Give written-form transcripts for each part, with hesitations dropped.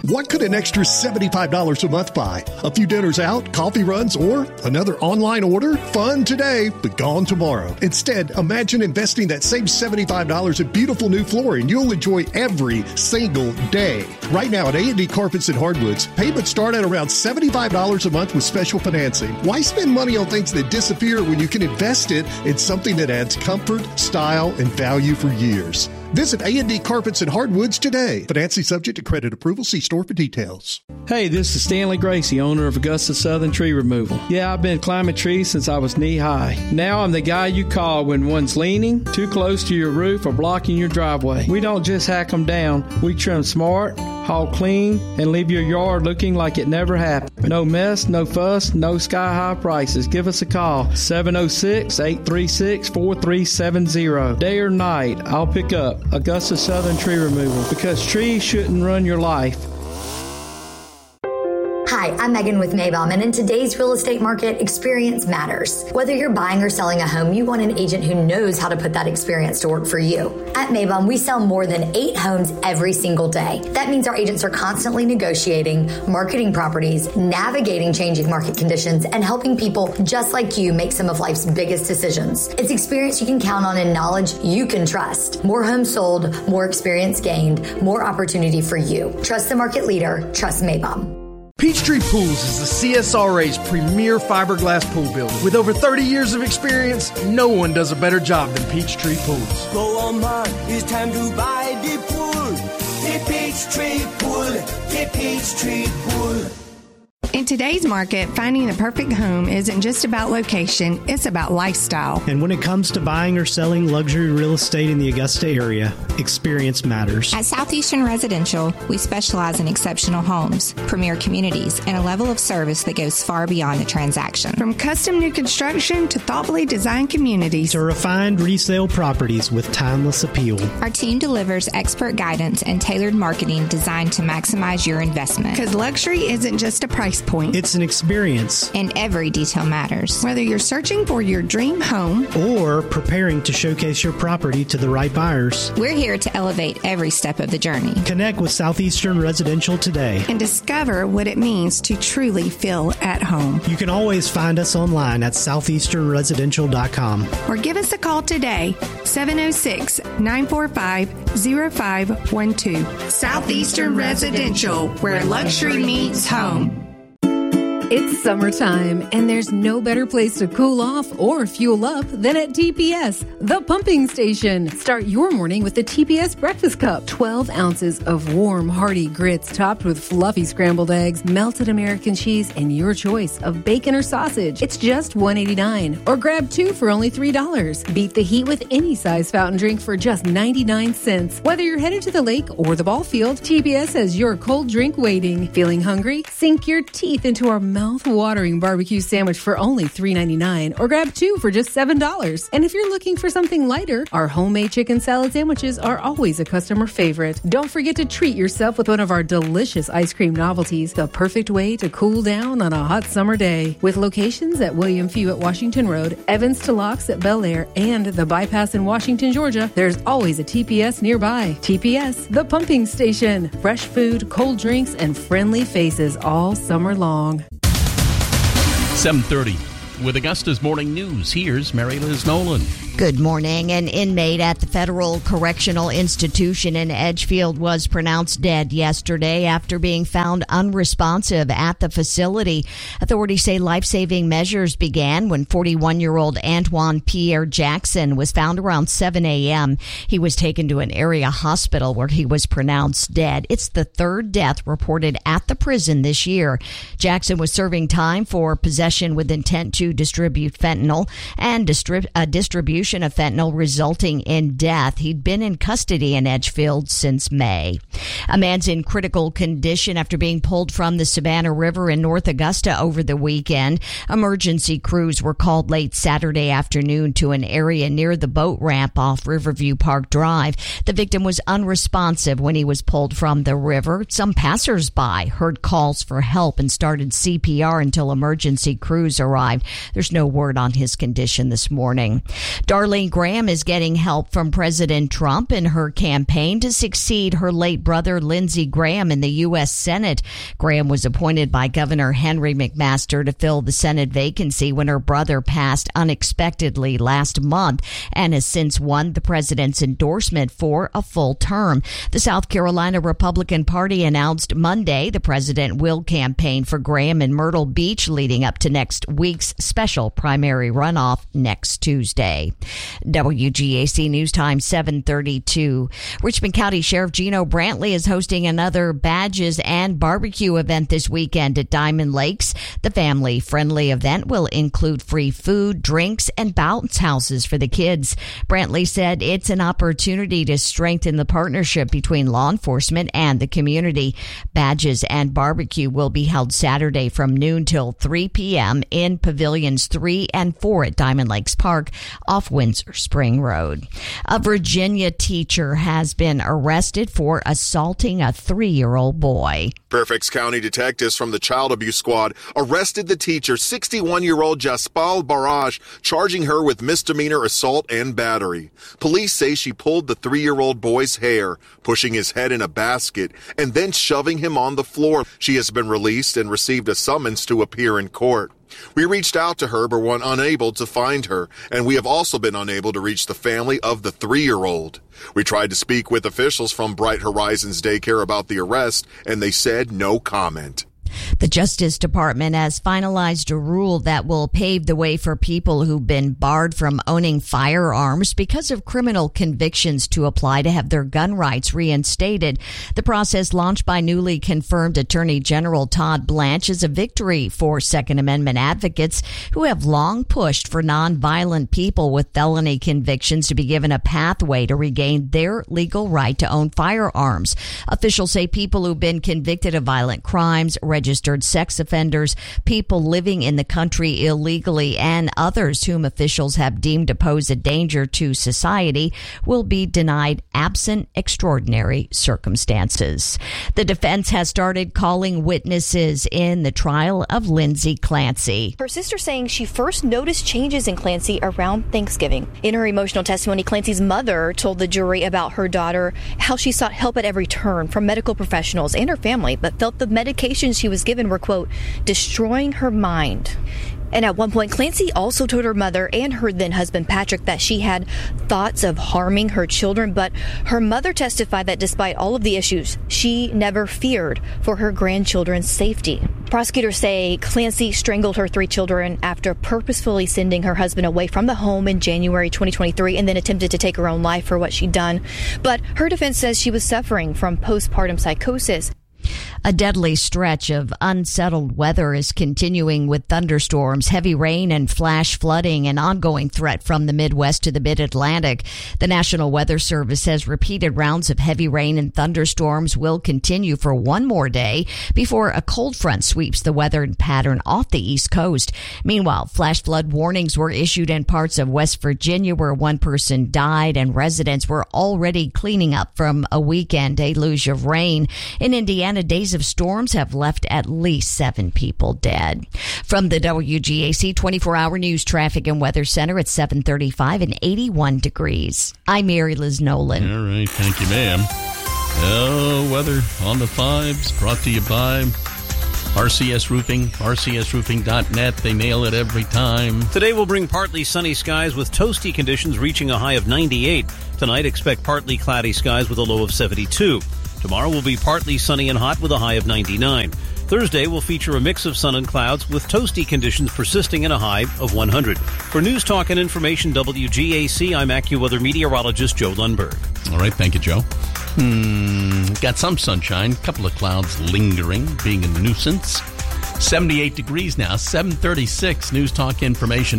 What could an extra $75 a month buy? A few dinners out, coffee runs, or another online order? Fun today, but gone tomorrow. Instead, imagine investing that same $75 in beautiful new flooring you'll enjoy every single day. Right now at A&D Carpets and Hardwoods, payments start at around $75 a month with special financing. Why spend money on things that disappear when you can invest it in something that adds comfort, style, and value for years? Visit A&D Carpets and Hardwoods today. Financing subject to credit approval. See store for details. Hey, this is Stanley Gracie, owner of Augusta Southern Tree Removal. Yeah, I've been climbing trees since I was knee-high. Now I'm the guy you call when one's leaning, too close to your roof, or blocking your driveway. We don't just hack them down. We trim smart, haul clean, and leave your yard looking like it never happened. No mess, no fuss, no sky-high prices. Give us a call, 706-836-4370. Day or night, I'll pick up. Augusta Southern Tree Removal, because trees shouldn't run your life. Hi, I'm Megan with Maybaum, and in today's real estate market, experience matters. Whether you're buying or selling a home, you want an agent who knows how to put that experience to work for you. At Maybaum, we sell more than 8 homes every single day. That means our agents are constantly negotiating, marketing properties, navigating changing market conditions, and helping people just like you make some of life's biggest decisions. It's experience you can count on and knowledge you can trust. More homes sold, more experience gained, more opportunity for you. Trust the market leader. Trust Maybaum. Peachtree Pools is the CSRA's premier fiberglass pool builder. With over 30 years of experience, no one does a better job than Peachtree Pools. Go on, man, it's time to buy the pool. The Peachtree Pool, the Peachtree Pool. In today's market, finding the perfect home isn't just about location, it's about lifestyle. And when it comes to buying or selling luxury real estate in the Augusta area, experience matters. At Southeastern Residential, we specialize in exceptional homes, premier communities, and a level of service that goes far beyond the transaction. From custom new construction to thoughtfully designed communities to refined resale properties with timeless appeal. Our team delivers expert guidance and tailored marketing designed to maximize your investment. Because luxury isn't just a price point. It's an experience. And every detail matters. Whether you're searching for your dream home or preparing to showcase your property to the right buyers, we're here to elevate every step of the journey. Connect with Southeastern Residential today and discover what it means to truly feel at home. You can always find us online at southeasternresidential.com or give us a call today, 706-945-0512. Southeastern Residential, where luxury meets home. It's summertime, and there's no better place to cool off or fuel up than at TPS, the pumping station. Start your morning with the TPS Breakfast Cup. 12 ounces of warm, hearty grits topped with fluffy scrambled eggs, melted American cheese, and your choice of bacon or sausage. It's just $1.89, or grab 2 for only $3. Beat the heat with any size fountain drink for just 99 cents. Whether you're headed to the lake or the ball field, TPS has your cold drink waiting. Feeling hungry? Sink your teeth into our mouth-watering barbecue sandwich for only $3.99, or grab 2 for just $7. And if you're looking for something lighter, our homemade chicken salad sandwiches are always a customer favorite. Don't forget to treat yourself with one of our delicious ice cream novelties, the perfect way to cool down on a hot summer day. With locations at William Few at Washington Road, Evans to Locks at Bel Air, and the Bypass in Washington, Georgia, there's always a TPS nearby. TPS, the pumping station. Fresh food, cold drinks, and friendly faces all summer long. 7:30. With Augusta's Morning News, here's Mary Liz Nolan. Good morning. An inmate at the Federal Correctional Institution in Edgefield was pronounced dead yesterday after being found unresponsive at the facility. Authorities say life-saving measures began when 41-year-old Antoine Pierre Jackson was found around 7 a.m. He was taken to an area hospital where he was pronounced dead. It's the third death reported at the prison this year. Jackson was serving time for possession with intent to distribute fentanyl and distribution of fentanyl resulting in death. He'd been in custody in Edgefield since May. A man's in critical condition after being pulled from the Savannah River in North Augusta over the weekend. Emergency crews were called late Saturday afternoon to an area near the boat ramp off Riverview Park Drive. The victim was unresponsive when he was pulled from the river. Some passersby heard calls for help and started CPR until emergency crews arrived. There's no word on his condition this morning. Darlene Graham is getting help from President Trump in her campaign to succeed her late brother Lindsey Graham in the U.S. Senate. Graham was appointed by Governor Henry McMaster to fill the Senate vacancy when her brother passed unexpectedly last month and has since won the president's endorsement for a full term. The South Carolina Republican Party announced Monday the president will campaign for Graham in Myrtle Beach leading up to next week's special primary runoff next Tuesday. WGAC News Time 7:32. Richmond County Sheriff Gino Brantley is hosting another Badges and Barbecue event this weekend at Diamond Lakes. The family-friendly event will include free food, drinks, and bounce houses for the kids. Brantley said it's an opportunity to strengthen the partnership between law enforcement and the community. Badges and Barbecue will be held Saturday from noon till 3 p.m. in Pavilions 3 and 4 at Diamond Lakes Park off Windsor Spring Road. A Virginia teacher has been arrested for assaulting a 3-year-old boy. Fairfax County detectives from the Child Abuse Squad arrested the teacher, 61-year-old Jaspal Barrage, charging her with misdemeanor assault and battery. Police say she pulled the 3-year-old boy's hair, pushing his head in a basket, and then shoving him on the floor. She has been released and received a summons to appear in court. We reached out to her but were unable to find her, and we have also been unable to reach the family of the 3-year-old. We tried to speak with officials from Bright Horizons Daycare about the arrest, and they said no comment. The Justice Department has finalized a rule that will pave the way for people who've been barred from owning firearms because of criminal convictions to apply to have their gun rights reinstated. The process, launched by newly confirmed Attorney General Todd Blanche, is a victory for Second Amendment advocates who have long pushed for nonviolent people with felony convictions to be given a pathway to regain their legal right to own firearms. Officials say people who've been convicted of violent crimes, registered sex offenders, people living in the country illegally, and others whom officials have deemed to pose a danger to society will be denied absent extraordinary circumstances. The defense has started calling witnesses in the trial of Lindsay Clancy. Her sister saying she first noticed changes in Clancy around Thanksgiving. In her emotional testimony, Clancy's mother told the jury about her daughter, how she sought help at every turn from medical professionals and her family, but felt the medications she was given were, quote, destroying her mind. And at one point, Clancy also told her mother and her then husband, Patrick, that she had thoughts of harming her children. But her mother testified that despite all of the issues, she never feared for her grandchildren's safety. Prosecutors say Clancy strangled her 3 children after purposefully sending her husband away from the home in January 2023 and then attempted to take her own life for what she'd done. But her defense says she was suffering from postpartum psychosis. A deadly stretch of unsettled weather is continuing with thunderstorms, heavy rain, and flash flooding, an ongoing threat from the Midwest to the Mid-Atlantic. The National Weather Service says repeated rounds of heavy rain and thunderstorms will continue for one more day before a cold front sweeps the weather pattern off the East Coast. Meanwhile, flash flood warnings were issued in parts of West Virginia where one person died, and residents were already cleaning up from a weekend deluge of rain. In Indiana, days of storms have left at least 7 people dead. From the WGAC 24-hour news traffic and weather center at 7:35 and 81 degrees. I'm Mary Liz Nolan. All right. Thank you, ma'am. Weather on the 5s brought to you by RCS Roofing, rcsroofing.net. They nail it every time. Today will bring partly sunny skies with toasty conditions reaching a high of 98. Tonight, expect partly cloudy skies with a low of 72. Tomorrow will be partly sunny and hot with a high of 99. Thursday will feature a mix of sun and clouds with toasty conditions persisting in a high of 100. For News Talk and Information WGAC, I'm AccuWeather meteorologist Joe Lundberg. All right, thank you, Joe. Got some sunshine, a couple of clouds lingering, being a nuisance. 78 degrees now, 7:36. News Talk Information,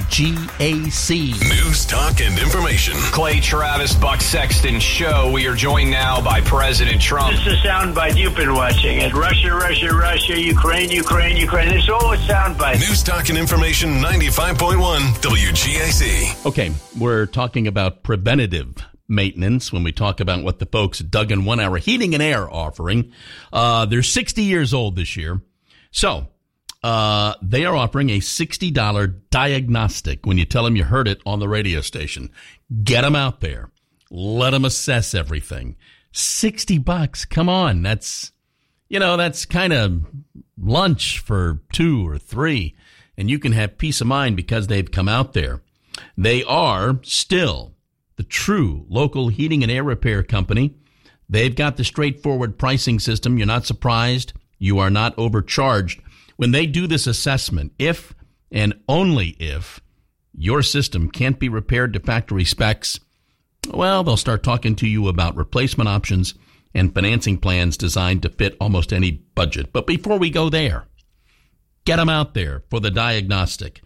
WGAC. News Talk and Information. Clay Travis, Buck Sexton Show. We are joined now by President Trump. This is a soundbite you've been watching. At Russia, Ukraine. It's all a soundbite. News Talk and Information, 95.1 WGAC. Okay, we're talking about preventative maintenance when we talk about what the folks at Duggan 1 Hour Heating and Air are offering. They're 60 years old this year. So, They are offering a $60 diagnostic when you tell them you heard it on the radio station. Get them out there. Let them assess everything. $60. Come on. That's kind of lunch for 2 or 3. And you can have peace of mind because they've come out there. They are still the true local heating and air repair company. They've got the straightforward pricing system. You're not surprised. You are not overcharged. When they do this assessment, if and only if your system can't be repaired to factory specs, well, they'll start talking to you about replacement options and financing plans designed to fit almost any budget. But before we go there, get them out there for the diagnostic.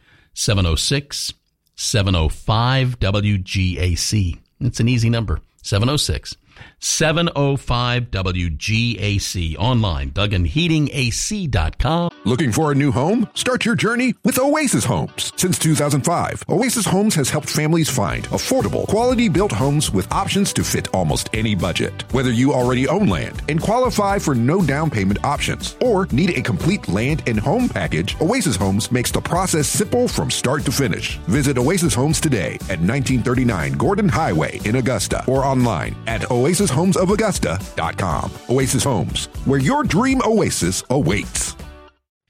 706-705-WGAC. It's an easy number. 706-705-WGAC. Online, DugganHeatingAC.com. Looking for a new home? Start your journey with Oasis Homes. Since 2005, Oasis Homes has helped families find affordable, quality-built homes with options to fit almost any budget. Whether you already own land and qualify for no down payment options or need a complete land and home package, Oasis Homes makes the process simple from start to finish. Visit Oasis Homes today at 1939 Gordon Highway in Augusta or online at oasishomesofaugusta.com. Oasis Homes, where your dream oasis awaits.